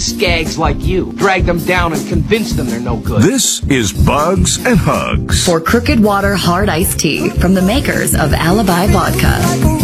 skags like you. Drag them down and convince them they're no good. This is Bugs and Hugs. For Crooked Water Hard Iced Tea from the makers of Alibi Vodka.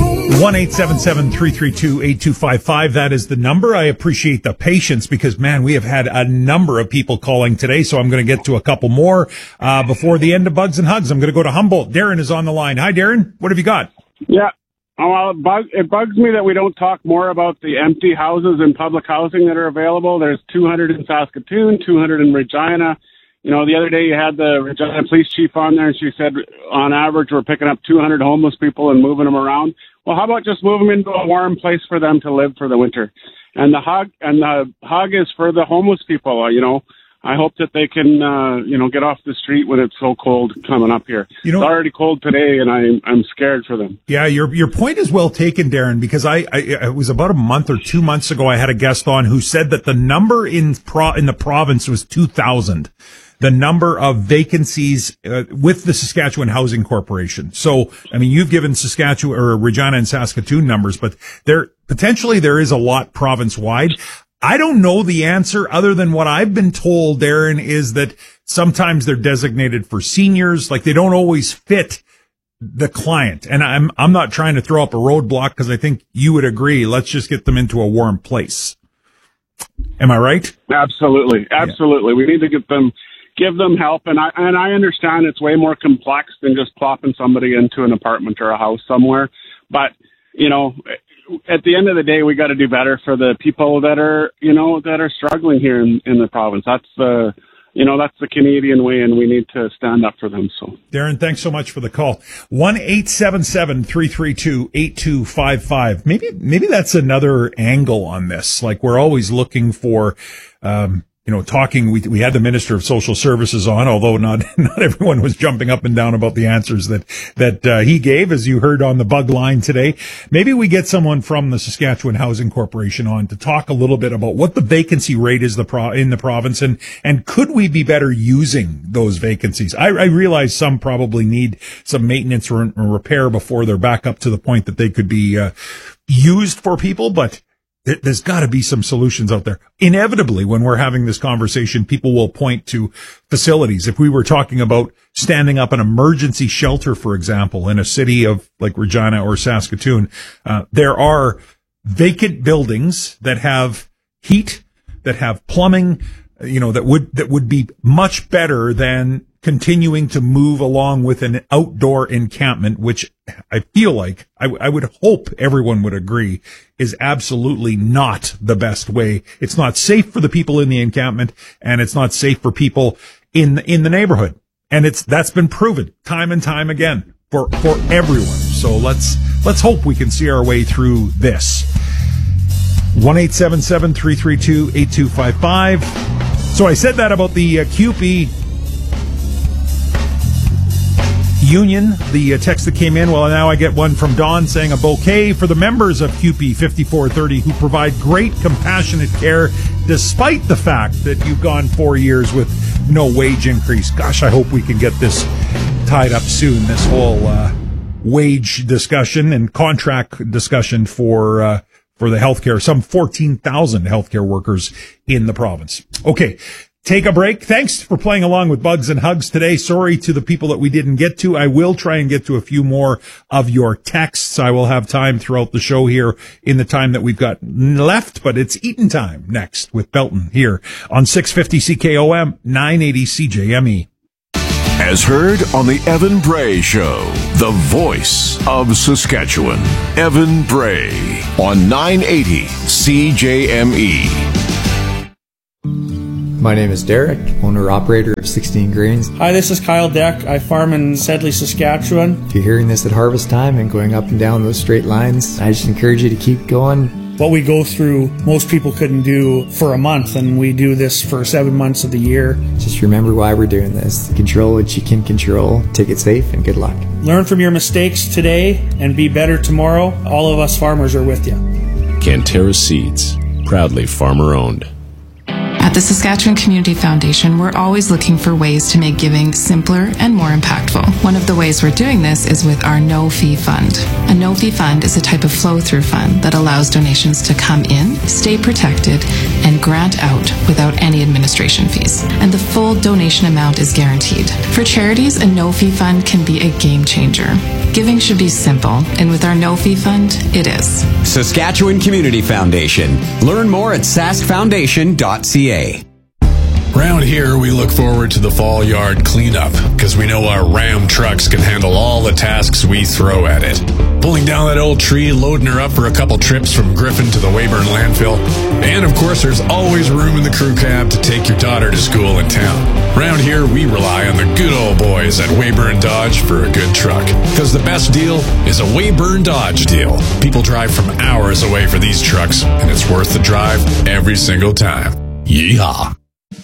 1-877-332-8255. That is the number. I appreciate the patience because, man, we have had a number of people calling today, so I'm going to get to a couple more before the end of Bugs and Hugs. I'm going to go to Humboldt. Darren is on the line. Hi, Darren. What have you got? Yeah. Well, it bugs me that we don't talk more about the empty houses in public housing that are available. There's 200 in Saskatoon, 200 in Regina. You know, the other day you had the Regina police chief on there, and she said, on average, we're picking up 200 homeless people and moving them around. Well, how about just move them into a warm place for them to live for the winter? And the hug is for the homeless people. You know, I hope that they can, get off the street when it's so cold coming up here. You know, it's already cold today, and I'm scared for them. Yeah, your point is well taken, Darren, because it was about a month or 2 months ago I had a guest on who said that the number in the province was 2,000. The number of vacancies with the Saskatchewan Housing Corporation. So, I mean, you've given Saskatchewan or Regina and Saskatoon numbers, but there is a lot province-wide. I don't know the answer other than what I've been told, Darren, is that sometimes they're designated for seniors, like they don't always fit the client. And I'm not trying to throw up a roadblock because I think you would agree. Let's just get them into a warm place. Am I right? Absolutely. Yeah. We need to give them help. And I understand it's way more complex than just plopping somebody into an apartment or a house somewhere. But, you know, at the end of the day, we got to do better for the people that are struggling here in the province. That's the Canadian way, and we need to stand up for them. So, Darren, thanks so much for the call. 1-877-332-8255. Maybe that's another angle on this. Like, we're always looking for, talking. We had the Minister of Social Services on, although not everyone was jumping up and down about the answers that he gave, as you heard on the bug line today. Maybe we get someone from the Saskatchewan Housing Corporation on to talk a little bit about what the vacancy rate is in the province, and could we be better using those vacancies? I realize some probably need some maintenance or repair before they're back up to the point that they could be used for people, but there's got to be some solutions out there. Inevitably, when we're having this conversation, people will point to facilities. If we were talking about standing up an emergency shelter, for example, in a city of like Regina or Saskatoon, there are vacant buildings that have heat, that have plumbing, that would be much better than continuing to move along with an outdoor encampment, which I feel like I would hope everyone would agree is absolutely not the best way. It's not safe for the people in the encampment, and it's not safe for people in the neighborhood. And that's been proven time and time again for everyone. So let's hope we can see our way through this. 1-877-332-8255. So I said that about the CUPE union, the text that came in. Well, now I get one from Don saying a bouquet for the members of CUPE 5430 who provide great compassionate care despite the fact that you've gone 4 years with no wage increase. Gosh, I hope we can get this tied up soon, this whole wage discussion and contract discussion for the healthcare, some 14,000 healthcare workers in the province. Okay. Take a break. Thanks for playing along with Bugs and Hugs today. Sorry to the people that we didn't get to. I will try and get to a few more of your texts. I will have time throughout the show here in the time that we've got left, but it's Eaton time next with Belton here on 650 CKOM, 980 CJME. As heard on the Evan Bray Show, the voice of Saskatchewan. Evan Bray on 980 CJME. My name is Derek, owner-operator of 16 Grains. Hi, this is Kyle Deck. I farm in Sedley, Saskatchewan. If you're hearing this at harvest time and going up and down those straight lines, I just encourage you to keep going. What we go through, most people couldn't do for a month, and we do this for 7 months of the year. Just remember why we're doing this. Control what you can control. Take it safe, and good luck. Learn from your mistakes today and be better tomorrow. All of us farmers are with you. Canterra Seeds, proudly farmer-owned. At the Saskatchewan Community Foundation, we're always looking for ways to make giving simpler and more impactful. One of the ways we're doing this is with our no-fee fund. A no-fee fund is a type of flow-through fund that allows donations to come in, stay protected, and grant out without any administration fees. And the full donation amount is guaranteed. For charities, a no-fee fund can be a game changer. Giving should be simple, and with our no-fee fund, it is. Saskatchewan Community Foundation. Learn more at saskfoundation.ca. Around here, we look forward to the fall yard cleanup because we know our Ram trucks can handle all the tasks we throw at it. Pulling down that old tree, loading her up for a couple trips from Griffin to the Weyburn landfill. And of course, there's always room in the crew cab to take your daughter to school in town. Around here, we rely on the good old boys at Weyburn Dodge for a good truck. Because the best deal is a Weyburn Dodge deal. People drive from hours away for these trucks, and it's worth the drive every single time. Yeehaw!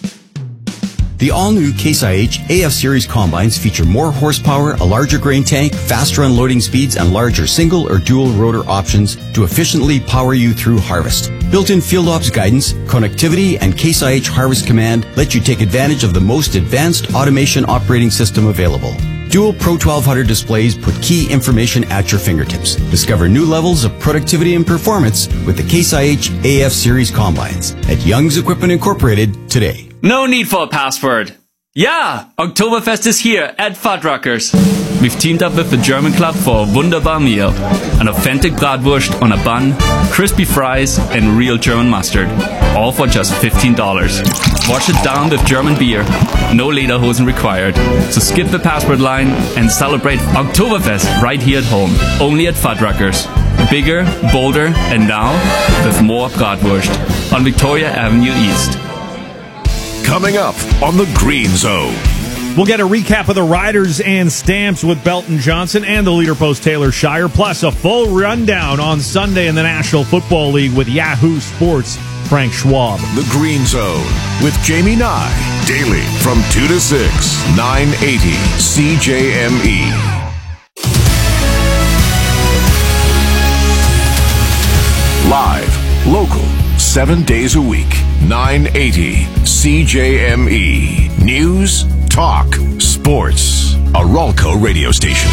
The all-new Case IH AF Series combines feature more horsepower, a larger grain tank, faster unloading speeds, and larger single or dual rotor options to efficiently power you through harvest. Built-in field ops guidance, connectivity, and Case IH Harvest Command let you take advantage of the most advanced automation operating system available. Dual Pro 1200 displays put key information at your fingertips. Discover new levels of productivity and performance with the Case IH AF Series combines at Young's Equipment Incorporated today. No need for a password. Yeah, Oktoberfest is here at Fuddruckers. We've teamed up with the German Club for a wunderbar meal. An authentic bratwurst on a bun, crispy fries, and real German mustard. All for just $15. Wash it down with German beer. No lederhosen required. So skip the password line and celebrate Oktoberfest right here at home. Only at Fuddruckers. Bigger, bolder, and now with more bratwurst on Victoria Avenue East. Coming up on the Green Zone. We'll get a recap of the Riders and Stamps with Belton Johnson and the Leader Post Taylor Shire, plus a full rundown on Sunday in the National Football League with Yahoo Sports' Frank Schwab. The Green Zone with Jamie Nye. Daily from 2 to 6, 980 CJME. Live, local, 7 days a week, 980 CJME. News, talk, sports. A Ralco radio station.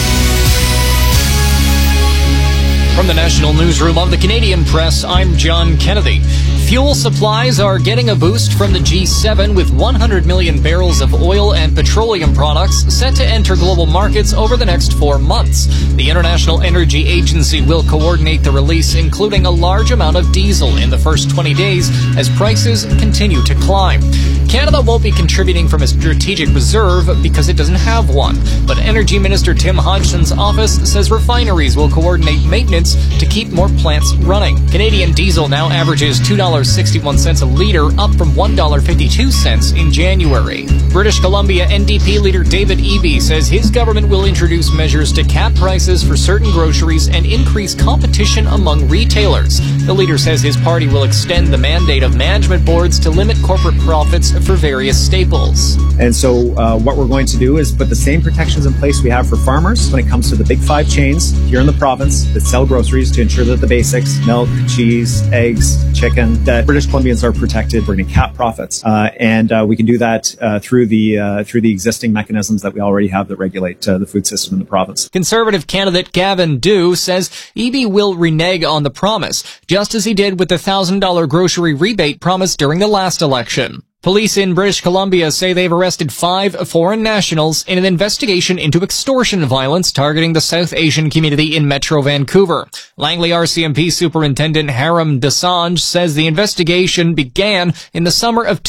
From the National Newsroom of the Canadian Press, I'm John Kennedy. Fuel supplies are getting a boost from the G7 with 100 million barrels of oil and petroleum products set to enter global markets over the next 4 months. The International Energy Agency will coordinate the release, including a large amount of diesel in the first 20 days as prices continue to climb. Canada won't be contributing from a strategic reserve because it doesn't have one, but Energy Minister Tim Hodgson's office says refineries will coordinate maintenance to keep more plants running. Canadian diesel now averages $2.61 a liter, up from $1.52 in January. British Columbia NDP leader David Eby says his government will introduce measures to cap prices for certain groceries and increase competition among retailers. The leader says his party will extend the mandate of management boards to limit corporate profits for various staples. And so what we're going to do is put the same protections in place we have for farmers when it comes to the big 5 chains here in the province that sell groceries to ensure that the basics, milk, cheese, eggs, chicken, that British Columbians are protected. We're going to cap profits. And we can do that through the existing mechanisms that we already have that regulate the food system in the province. Conservative candidate Gavin Dew says Eby will renege on the promise, just as he did with the $1,000 grocery rebate promised during the last election. Police in British Columbia say they've arrested 5 foreign nationals in an investigation into extortion violence targeting the South Asian community in Metro Vancouver. Langley RCMP Superintendent Haram Desange says the investigation began in the summer of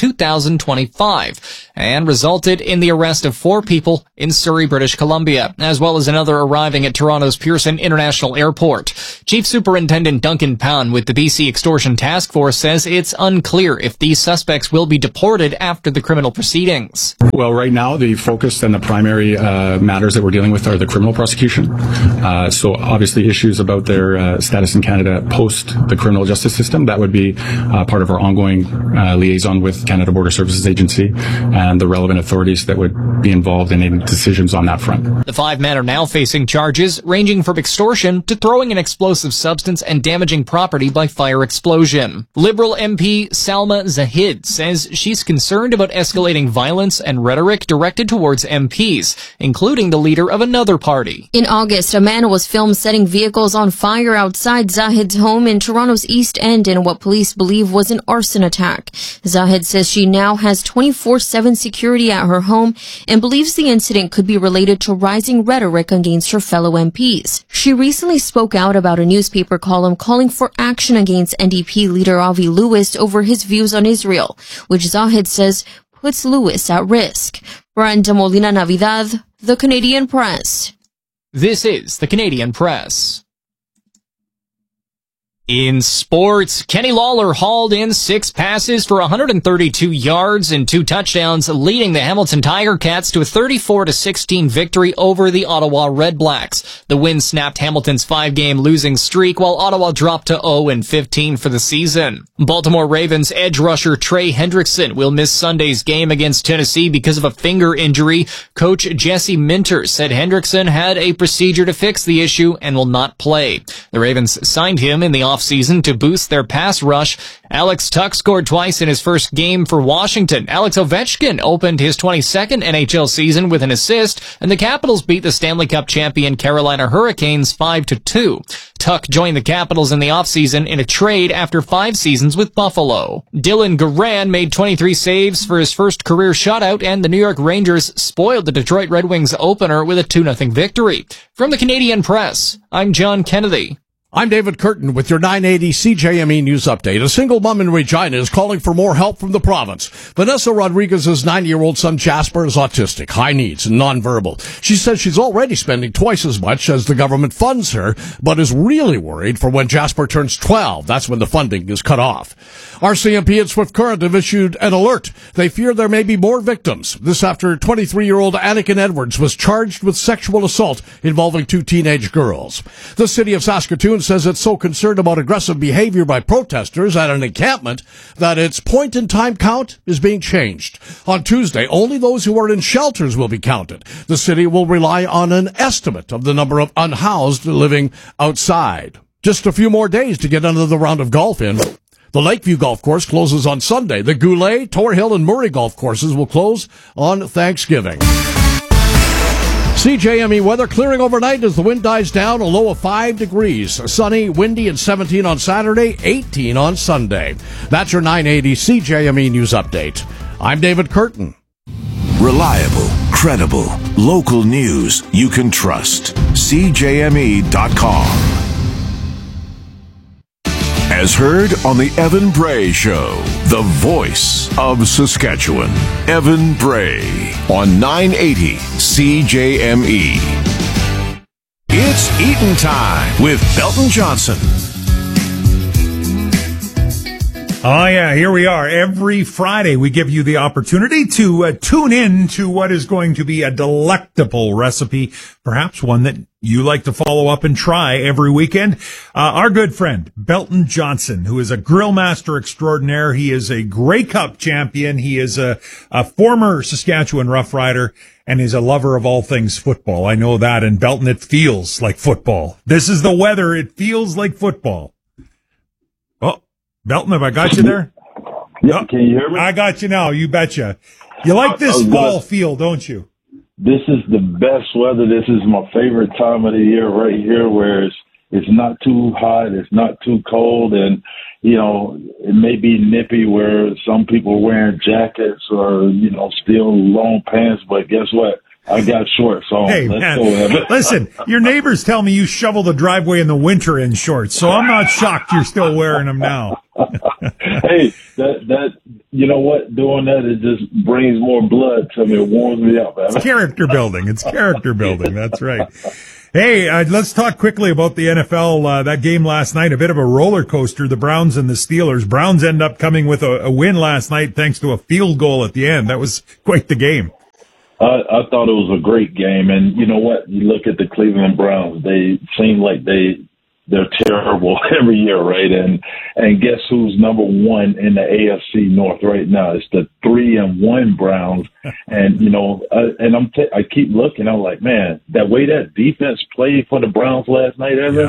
2025 and resulted in the arrest of 4 people in Surrey, British Columbia, as well as another arriving at Toronto's Pearson International Airport. Chief Superintendent Duncan Pound with the BC Extortion Task Force says it's unclear if these suspects will be deported after the criminal proceedings. Well, right now, the focus and the primary matters that we're dealing with are the criminal prosecution. So obviously issues about their status in Canada post the criminal justice system, that would be part of our ongoing liaison with Canada Border Services Agency and the relevant authorities that would be involved in any decisions on that front. The 5 men are now facing charges ranging from extortion to throwing an explosive substance and damaging property by fire explosion. Liberal MP Salma Zahid says she he's concerned about escalating violence and rhetoric directed towards MPs, including the leader of another party. In August, a man was filmed setting vehicles on fire outside Zahid's home in Toronto's East End in what police believe was an arson attack. Zahid says she now has 24/7 security at her home and believes the incident could be related to rising rhetoric against her fellow MPs. She recently spoke out about a newspaper column calling for action against NDP leader Avi Lewis over his views on Israel, which Zahid says puts Lewis at risk. Brenda Molina Navidad, The Canadian Press. This is The Canadian Press. In sports, Kenny Lawler hauled in 6 passes for 132 yards and 2 touchdowns, leading the Hamilton Tiger Cats to a 34-16 victory over the Ottawa Red Blacks. The win snapped Hamilton's 5-game losing streak, while Ottawa dropped to 0-15 for the season. Baltimore Ravens edge rusher Trey Hendrickson will miss Sunday's game against Tennessee because of a finger injury. Coach Jesse Minter said Hendrickson had a procedure to fix the issue and will not play. The Ravens signed him in the offseason to boost their pass rush. Alex Tuck scored twice in his first game for Washington. Alex Ovechkin opened his 22nd NHL season with an assist, and the Capitals beat the Stanley Cup champion Carolina Hurricanes 5-2. Tuck joined the Capitals in the offseason in a trade after 5 seasons with Buffalo. Dylan Garand made 23 saves for his first career shutout, and the New York Rangers spoiled the Detroit Red Wings opener with a 2-0 victory. From the Canadian Press, I'm John Kennedy. I'm David Curtin with your 980 CJME News Update. A single mom in Regina is calling for more help from the province. Vanessa Rodriguez's 9-year-old son Jasper is autistic, high needs, and nonverbal. She says she's already spending twice as much as the government funds her, but is really worried for when Jasper turns 12. That's when the funding is cut off. RCMP and Swift Current have issued an alert. They fear there may be more victims. This after 23-year-old Anakin Edwards was charged with sexual assault involving 2 teenage girls. The city of Saskatoon says it's so concerned about aggressive behavior by protesters at an encampment that its point-in-time count is being changed. On Tuesday, only those who are in shelters will be counted. The city will rely on an estimate of the number of unhoused living outside. Just a few more days to get another round of golf in. The Lakeview Golf Course closes on Sunday. The Goulet, Tor Hill, and Murray golf courses will close on Thanksgiving. CJME weather clearing overnight as the wind dies down, a low of 5 degrees. Sunny, windy, and 17 on Saturday, 18 on Sunday. That's your 980 CJME News Update. I'm David Curtin. Reliable, credible, local news you can trust. CJME.com. As heard on the Evan Bray Show, the voice of Saskatchewan. Evan Bray on 980 CJME. It's Eaton Time with Belton Johnson. Oh, yeah, here we are. Every Friday, we give you the opportunity to tune in to what is going to be a delectable recipe, perhaps one that you like to follow up and try every weekend. Our good friend, Belton Johnson, who is a grill master extraordinaire. He is a Grey Cup champion. He is a former Saskatchewan Rough Rider and is a lover of all things football. I know that. And Belton, it feels like football. This is the weather. It feels like football. Oh, Belton, have I got you there? Yeah, can you hear me? I got you now. You betcha. You like this fall feel, don't you? This is the best weather. This is my favorite time of the year right here, where it's not too hot, it's not too cold, and, you know, it may be nippy where some people are wearing jackets or, you know, still long pants, but guess what? I got shorts on. Hey, man, listen, your neighbors tell me you shovel the driveway in the winter in shorts, so I'm not shocked you're still wearing them now. Hey, that you know what? Doing that, it just brings more blood to me. It warms me up, man. It's character building. It's character building. That's right. Hey, let's talk quickly about the NFL. That game last night, a bit of a roller coaster. The Browns and the Steelers. Browns end up coming with a win last night thanks to a field goal at the end. That was quite the game. I thought it was a great game, and you know what? You look at the Cleveland Browns; they seem like they're terrible every year, right? And guess who's number one in the AFC North right now? It's the 3-1 Browns, and you know, I keep looking. I'm like, man, that way that defense played for the Browns last night, Evan.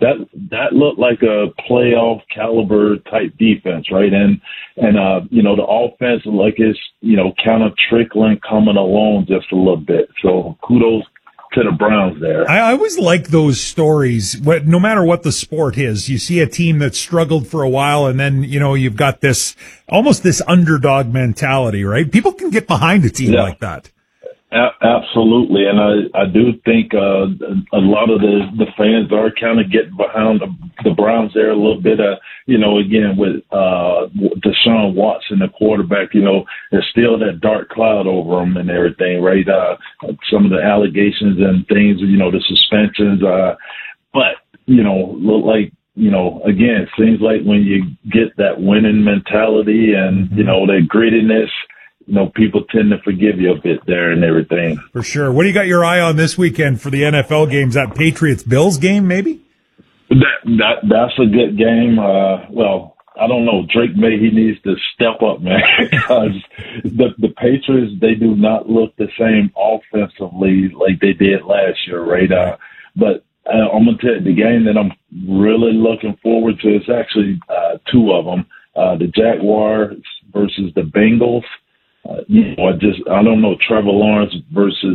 that looked like a playoff caliber type defense, right? And the offense, like, it's, kind of trickling, coming along just a little bit. So kudos to the Browns there. I always like those stories. No matter what the sport is, you see a team that struggled for a while, and then you've got this almost this underdog mentality, right? People can get behind a team like that. Absolutely, and I do think a lot of the fans are kind of getting behind the Browns there a little bit. Again with Deshaun Watson, the quarterback, there's still that dark cloud over him and everything, right? Some of the allegations and things, the suspensions, but look like. Again, it seems like when you get that winning mentality and that grittiness. People tend to forgive you a bit there and everything. For sure. What do you got your eye on this weekend for the NFL games? That Patriots-Bills game, maybe? That's a good game. Well, I don't know. Drake May, he needs to step up, man, because the Patriots, they do not look the same offensively like they did last year, right? But I'm going to tell you, the game that I'm really looking forward to is actually two of them. The Jaguars versus the Bengals. I don't know, Trevor Lawrence versus,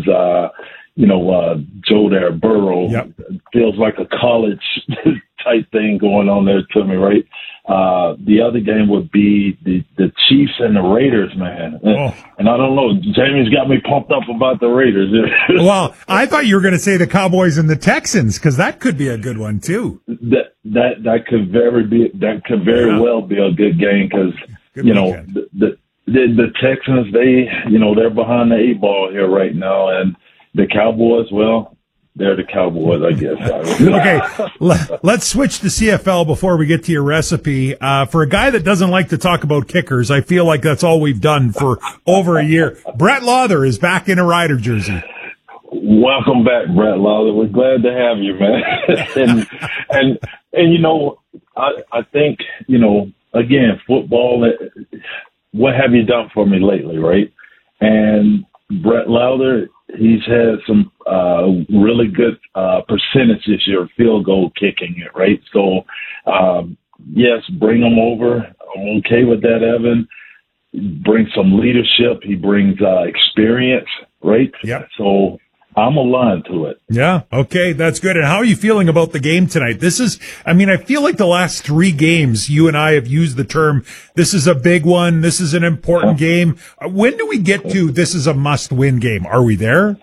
Joe Burrow. Yep. Feels like a college type thing going on there to me, right? The other game would be the Chiefs and the Raiders, man. And I don't know, Jamie's got me pumped up about the Raiders. Well, I thought you were going to say the Cowboys and the Texans, because that could be a good one too. That could very well be a good game, because the Texans, they're behind the 8 ball here right now, and the Cowboys, well, they're the Cowboys, I guess. Okay, let's switch to CFL before we get to your recipe. For a guy that doesn't like to talk about kickers, I feel like that's all we've done for over a year. Brett Lauther is back in a Rider jersey. Welcome back, Brett Lauther. We're glad to have you, man. and I think, again, football, what have you done for me lately, right? And Brett Lauther, he's had some really good percentage this year, field goal kicking it, right? So, yes, bring him over. I'm okay with that, Evan. Bring some leadership. He brings experience, right? Yeah. So I'm aligned to it. Yeah. Okay. That's good. And how are you feeling about the game tonight? I feel like the last 3 games, you and I have used the term, this is a big one. This is an important game. When do we get to this is a must win game? Are we there?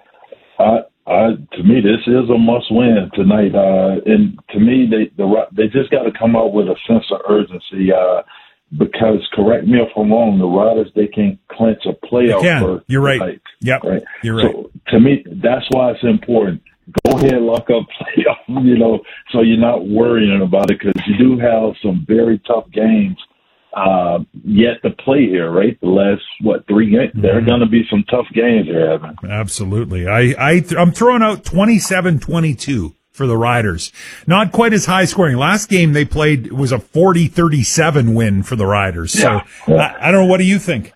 To me, this is a must win tonight. And to me, they just got to come out with a sense of urgency. Because, correct me if I'm wrong, the Riders, they can clinch a playoff berth. You're right. Tonight, yep. Right? You're right. So, to me, that's why it's important. Go ahead and lock up playoff, so you're not worrying about it, because you do have some very tough games yet to play here, right? The last, 3 games? Mm-hmm. There are going to be some tough games here, Evan. Absolutely. I'm throwing out 27-22. For the Riders. Not quite as high scoring. Last game they played was a 40-37 win for the Riders. So I don't know. What do you think?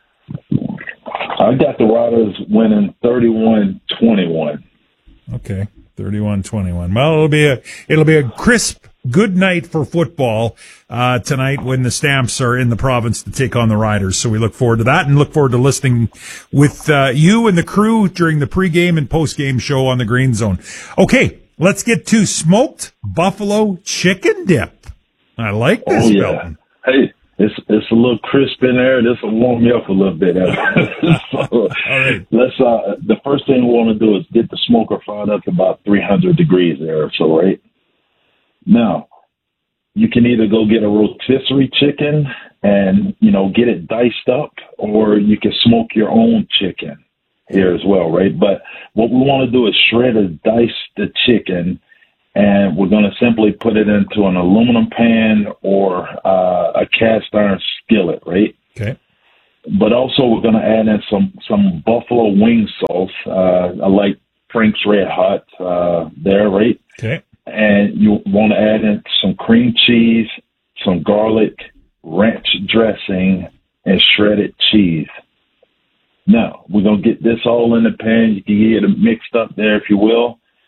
I got the Riders winning 31-21. Okay. 31-21. Well, it'll be a crisp, good night for football, tonight when the Stamps are in the province to take on the Riders. So we look forward to that and look forward to listening with, you and the crew during the pregame and postgame show on the Green Zone. Okay. Let's get to smoked buffalo chicken dip. I like this, Belton. Hey, it's a little crisp in there. This will warm me up a little bit. So, all right. Let's. The first thing we want to do is get the smoker fired up to about 300 degrees there. So, right now, you can either go get a rotisserie chicken and get it diced up, or you can smoke your own chicken here as well, right? But what we want to do is shred or dice the chicken, and we're going to simply put it into an aluminum pan or a cast iron skillet, right? Okay. But also we're going to add in some buffalo wing sauce. I like Frank's Red Hot there, right? Okay. And you want to add in some cream cheese, some garlic, ranch dressing, and shredded cheese. Now, we're going to get this all in the pan. You can get it mixed up there, if you will.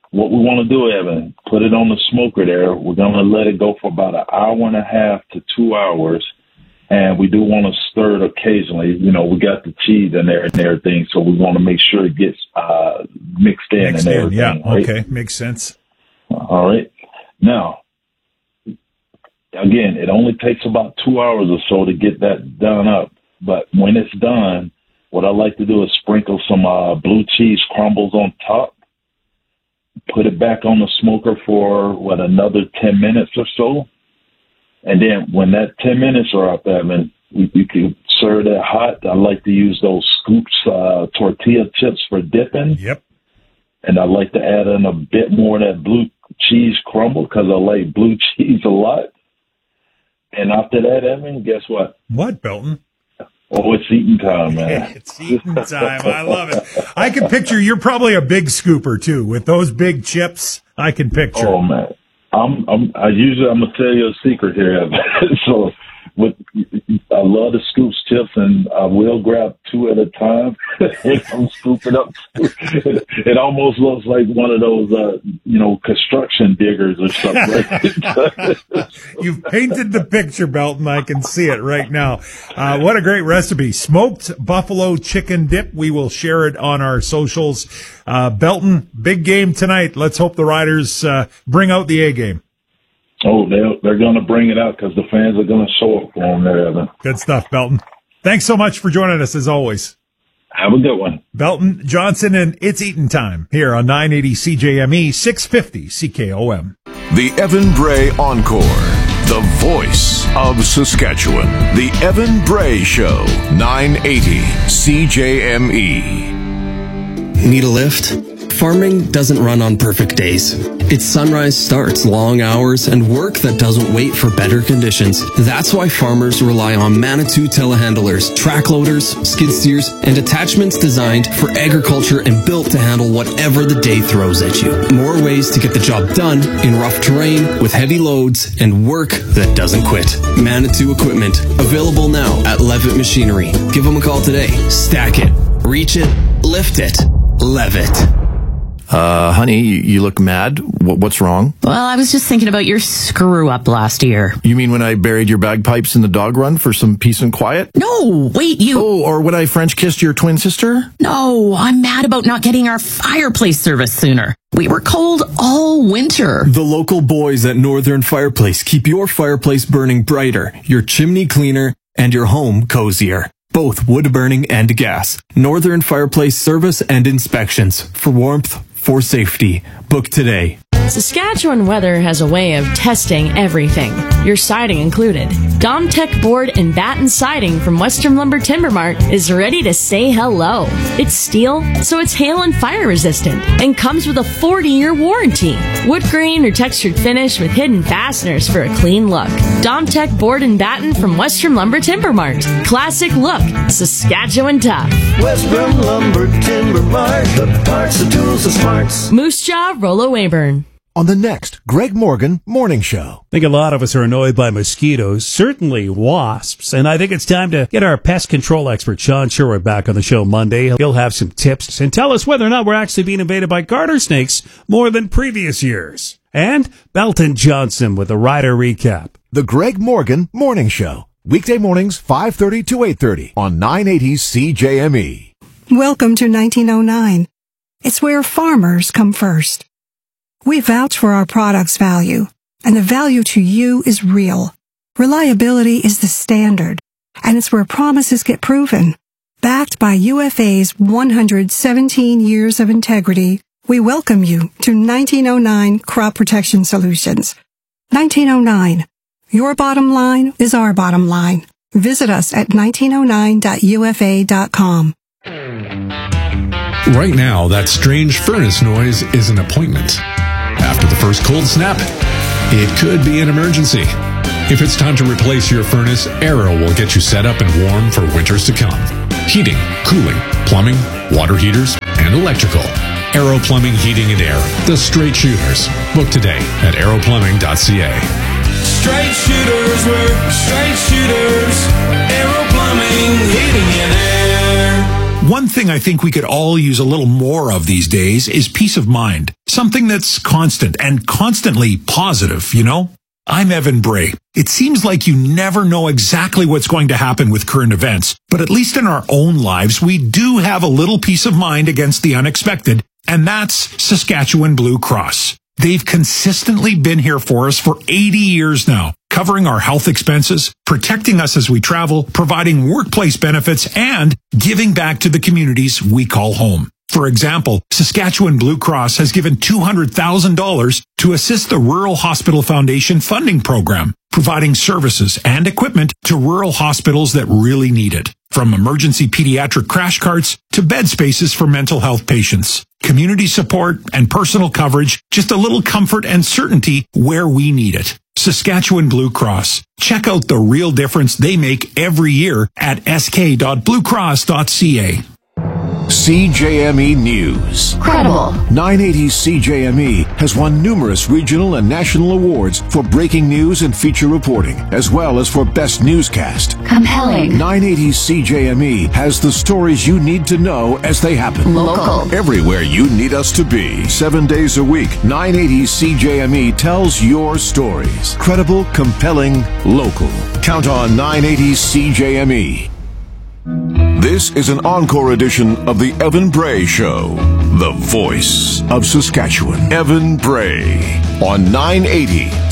what we want to do, Evan, put it on the smoker there. We're going to let it go for about an hour and a half to 2 hours. And we do want to stir it occasionally. You know, we got the cheese in there and everything, so we want to make sure it gets mixed in and everything. Yeah, right? okay, makes sense. All right. Now, again, it only takes about 2 hours or so to get that done up. But when it's done, what I like to do is sprinkle some blue cheese crumbles on top, put it back on the smoker for, another 10 minutes or so. And then when that 10 minutes are up, Evan, you can serve that hot. I like to use those Scoops tortilla chips for dipping. Yep. And I like to add in a bit more of that blue cheese crumble because I like blue cheese a lot. And after that, Evan, guess what? What, Belton? Oh, it's eating time, man. It's eating time. I love it. I can picture you're probably a big scooper too with those big chips. I can picture. Oh man, I'm gonna tell you a secret here. So, I love the Scoops chips, and I will grab two at a time. I'm scooping up. It almost looks like one of those, construction diggers or something. You've painted the picture, Belton. I can see it right now. What a great recipe. Smoked buffalo chicken dip. We will share it on our socials. Belton, big game tonight. Let's hope the Riders bring out the A game. Oh, they're going to bring it out because the fans are going to show up for them there, Evan. Good stuff, Belton. Thanks so much for joining us, as always. Have a good one. Belton Johnson, and it's eating time here on 980 CJME, 650 CKOM. The Evan Bray Encore, the voice of Saskatchewan. The Evan Bray Show, 980 CJME. Need a lift? Farming doesn't run on perfect days. Its sunrise starts, long hours, and work that doesn't wait for better conditions. That's why farmers rely on Manitou telehandlers, track loaders, skid steers, and attachments designed for agriculture and built to handle whatever the day throws at you. More ways to get the job done in rough terrain with heavy loads and work that doesn't quit. Manitou equipment, available now at Levitt Machinery. Give them a call today. Stack it, reach it, lift it, Levitt. Honey, you look mad. What's wrong? Well, I was just thinking about your screw-up last year. You mean when I buried your bagpipes in the dog run for some peace and quiet? No, wait, you... Oh, or when I French kissed your twin sister? No, I'm mad about not getting our fireplace service sooner. We were cold all winter. The local boys at Northern Fireplace keep your fireplace burning brighter, your chimney cleaner, and your home cozier. Both wood burning and gas. Northern Fireplace service and inspections. For warmth, for safety. Book today. Saskatchewan Weather has a way of testing everything, your siding included. Domtech Board and Batten Siding from Western Lumber Timber Mart is ready to say hello. It's steel, so it's hail and fire resistant, and comes with a 40-year warranty. Wood grain or textured finish with hidden fasteners for a clean look. Domtech Board and Batten from Western Lumber Timber Mart. Classic look, Saskatchewan tough. Western Lumber Timber Mart, the parts, the tools, the smarts. Moose Jaw, Rollo Weyburn. On the next Greg Morgan Morning Show. I think a lot of us are annoyed by mosquitoes, certainly wasps, and I think it's time to get our pest control expert Sean Sherwood back on the show Monday. He'll have some tips and tell us whether or not we're actually being invaded by garter snakes more than previous years. And Belton Johnson with a Rider recap. The Greg Morgan Morning Show. Weekday mornings 5:30 to 8:30 on 980 CJME. Welcome to 1909. It's where farmers come first. We vouch for our product's value, and the value to you is real. Reliability is the standard, and it's where promises get proven. Backed by UFA's 117 years of integrity, we welcome you to 1909 Crop Protection Solutions. 1909. Your bottom line is our bottom line. Visit us at 1909.ufa.com. Right now, that strange furnace noise is an appointment. After the first cold snap, it could be an emergency. If it's time to replace your furnace, Arrow will get you set up and warm for winters to come. Heating, cooling, plumbing, water heaters, and electrical. Arrow Plumbing, Heating, and Air. The Straight Shooters. Book today at arrowplumbing.ca. Straight shooters work, straight shooters. Arrow Plumbing, Heating, and Air. One thing I think we could all use a little more of these days is peace of mind. Something that's constant and constantly positive, you know? I'm Evan Bray. It seems like you never know exactly what's going to happen with current events, but at least in our own lives, we do have a little peace of mind against the unexpected, and that's Saskatchewan Blue Cross. They've consistently been here for us for 80 years now, covering our health expenses, protecting us as we travel, providing workplace benefits, and giving back to the communities we call home. For example, Saskatchewan Blue Cross has given $200,000 to assist the Rural Hospital Foundation funding program, providing services and equipment to rural hospitals that really need it. From emergency pediatric crash carts to bed spaces for mental health patients, community support and personal coverage, just a little comfort and certainty where we need it. Saskatchewan Blue Cross. Check out the real difference they make every year at sk.bluecross.ca. CJME News. Credible. 980 CJME has won numerous regional and national awards for breaking news and feature reporting, as well as for best newscast. Compelling. 980 CJME has the stories you need to know as they happen. Local. Everywhere you need us to be. 7 days a week, 980 CJME tells your stories. Credible, compelling, local. Count on 980 CJME. This is an encore edition of the Evan Bray Show, the voice of Saskatchewan. Evan Bray on 980